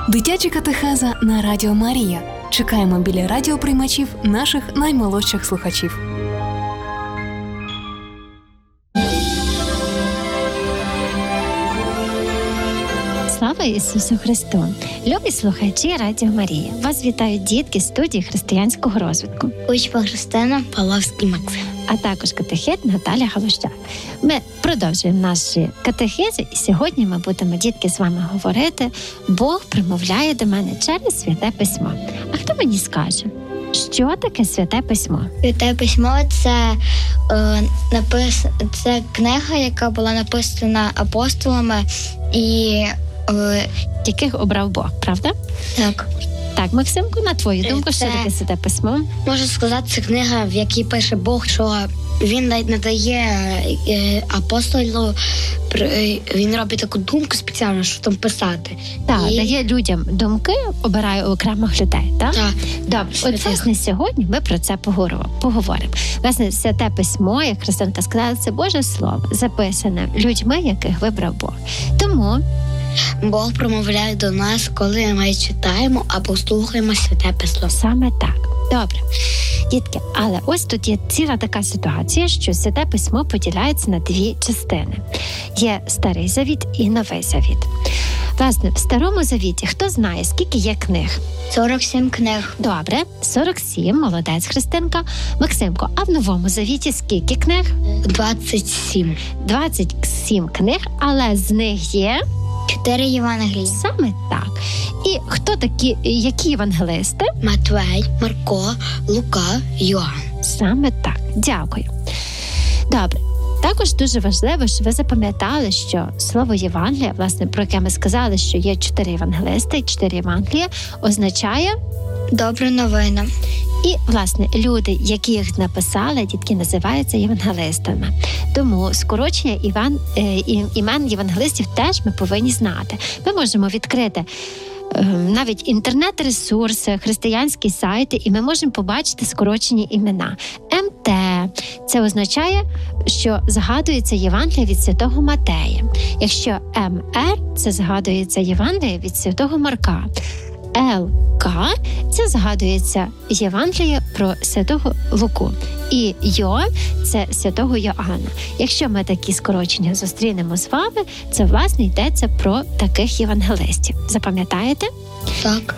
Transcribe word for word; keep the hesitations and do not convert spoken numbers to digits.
Дитяча катехеза на Радіо Марія. Чекаємо біля радіоприймачів наших наймолодших слухачів. Слава Ісусу Христу! Любі слухачі Радіо Марія! Вас вітають дітки з студії християнського розвитку. Учба Христина Павловський Максим. А також катехет Наталя Галущак. Ми продовжуємо наші катехези, і сьогодні ми будемо, дітки, з вами говорити «Бог промовляє до мене через Святе Письмо». А хто мені скаже, що таке Святе Письмо? Святе Письмо – це, е, напис... це книга, яка була написана апостолами і... Е... яких обрав Бог, правда? Так. Так, Максимку, на твою думку, це... що таке Святе Письмо? Можу сказати, це книга, в якій пише Бог, що він надає апостолу, він робить таку думку спеціально, що там писати. Так, і... дає людям думки, обирає окремих людей, так? Так. Добре, от власне сьогодні ми про це поговоримо. Власне, Святе Письмо, як Христинка сказала, це Боже Слово, записане людьми, яких вибрав Бог. Тому Бог промовляє до нас, коли ми читаємо або слухаємо Святе Письмо. Саме так. Добре. Дітки, але ось тут є ціла така ситуація, що Святе Письмо поділяється на дві частини. Є Старий Завіт і Новий Завіт. Власне, в Старому Завіті хто знає, скільки є книг? сорок сім книг. Добре, сорок сім, молодець, Христинка. Максимко, а в Новому Завіті скільки книг? двадцять сім. двадцять сім книг, але з них є... Чотири Євангелії. Саме так. І хто такі, які євангелисти? Матвей, Марко, Лука, Йоанн. Саме так. Дякую. Добре. Також дуже важливо, щоб ви запам'ятали, що слово Євангелія, власне, про яке ми сказали, що є чотири євангелисти і чотири Євангелія, означає добра новина. І, власне, люди, які їх написали, дітки, називаються євангелистами. Тому скорочення Іван, е, імен євангелистів теж ми повинні знати. Ми можемо відкрити е, навіть інтернет-ресурси, християнські сайти, і ми можемо побачити скорочені імена. ем те – це означає, що згадується Євангелія від Святого Матея. Якщо ем ер – це згадується Євангелія від Святого Марка. ел ка – це згадується Євангеліє про Святого Луку. І Йо – це Святого Йоанна. Якщо ми такі скорочення зустрінемо з вами, це, власне, йдеться про таких євангелистів. Запам'ятаєте? Так.